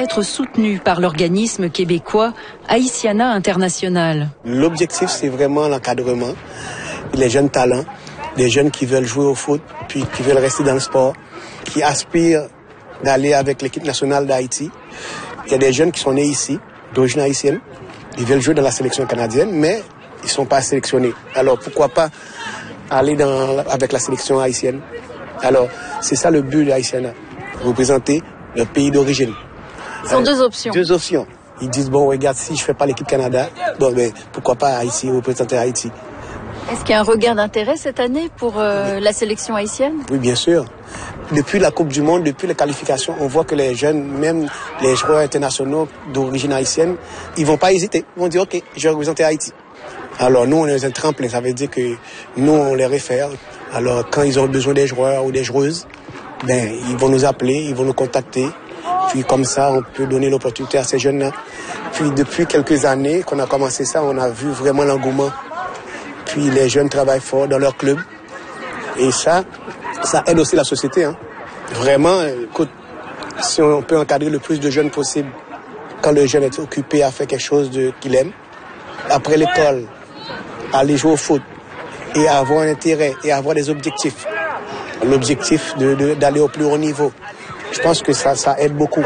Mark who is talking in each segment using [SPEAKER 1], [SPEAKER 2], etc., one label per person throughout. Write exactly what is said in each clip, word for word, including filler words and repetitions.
[SPEAKER 1] être soutenue par l'organisme québécois Haïtiana International.
[SPEAKER 2] L'objectif, c'est vraiment l'encadrement, les jeunes talents, des jeunes qui veulent jouer au foot, puis qui veulent rester dans le sport, qui aspirent d'aller avec l'équipe nationale d'Haïti. Il y a des jeunes qui sont nés ici, d'origine haïtienne, ils veulent jouer dans la sélection canadienne, mais ils ne sont pas sélectionnés. Alors pourquoi pas aller dans, avec la sélection haïtienne? Alors c'est ça le but de Haïtiana, représenter leur pays d'origine.
[SPEAKER 1] Ce sont deux options.
[SPEAKER 2] Deux options. Ils disent, bon, regarde, si je ne fais pas l'équipe Canada, bon, ben, pourquoi pas Haïti, représenter Haïti.
[SPEAKER 1] Est-ce qu'il y a un regain d'intérêt cette année pour euh, la sélection haïtienne?
[SPEAKER 2] Oui, bien sûr. Depuis la Coupe du Monde, depuis les qualifications, on voit que les jeunes, même les joueurs internationaux d'origine haïtienne, ils vont pas hésiter. Ils vont dire, OK, je vais représenter Haïti. Alors nous, on est un tremplin. Ça veut dire que nous, on les réfère. Alors quand ils ont besoin des joueurs ou des joueuses, ben, ils vont nous appeler, ils vont nous contacter. Puis comme ça, on peut donner l'opportunité à ces jeunes-là. Puis depuis quelques années qu'on a commencé ça, on a vu vraiment l'engouement. Puis les jeunes travaillent fort dans leur club. Et ça, ça aide aussi la société. Hein. Vraiment, écoute, si on peut encadrer le plus de jeunes possible, quand le jeune est occupé à faire quelque chose de, qu'il aime, après l'école, aller jouer au foot et avoir un intérêt et avoir des objectifs. L'objectif de, de, d'aller au plus haut niveau. Je pense que ça, ça aide beaucoup.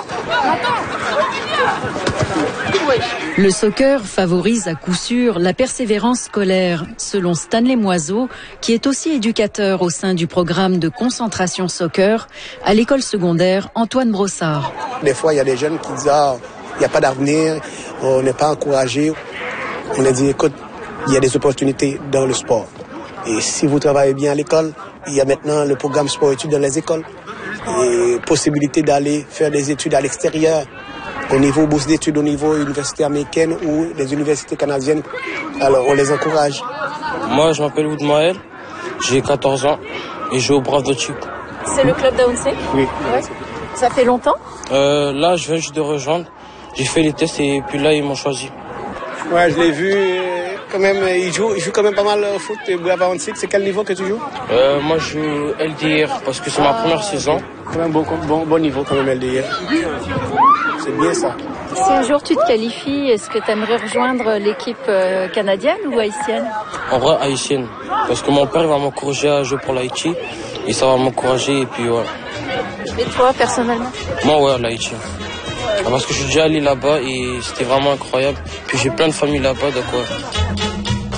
[SPEAKER 1] Le soccer favorise à coup sûr la persévérance scolaire, selon Stanley Moiseau, qui est aussi éducateur au sein du programme de concentration soccer à l'école secondaire Antoine Brossard.
[SPEAKER 2] Des fois, il y a des jeunes qui disent « Ah, il n'y a pas d'avenir, on n'est pas encouragé ». On a dit « Écoute, il y a des opportunités dans le sport. Et si vous travaillez bien à l'école, il y a maintenant le programme sport-études dans les écoles. Et possibilité d'aller faire des études à l'extérieur, au niveau bourse d'études, au niveau université américaine ou les universités canadiennes. Alors, on les encourage.
[SPEAKER 3] Moi, je m'appelle Woodmael, j'ai quatorze ans et je joue au Brave de Tchik.
[SPEAKER 1] C'est le club d'Aounse?
[SPEAKER 2] Oui.
[SPEAKER 1] Ouais. Ça fait longtemps?
[SPEAKER 3] euh, Là, je viens juste de rejoindre. J'ai fait les tests et puis là, ils m'ont choisi.
[SPEAKER 2] Ouais, je l'ai vu. Quand même, il joue, il joue quand même pas mal au foot. Brave Aounse, c'est quel niveau que tu joues?
[SPEAKER 3] euh, Moi, je joue L D R parce que c'est ma première saison.
[SPEAKER 2] Quand même bon, bon, bon niveau quand même L D R. C'est bien ça.
[SPEAKER 1] Si un jour tu te qualifies, est-ce que tu aimerais rejoindre l'équipe euh, canadienne ou haïtienne? En
[SPEAKER 3] vrai, haïtienne. Parce que mon père va m'encourager à jouer pour l'Haïti. Et ça va m'encourager et puis ouais.
[SPEAKER 1] Et toi, personnellement?
[SPEAKER 3] Moi, ouais, l'Haïti. Parce que je suis déjà allé là-bas et c'était vraiment incroyable. Puis j'ai plein de familles là-bas, donc ouais.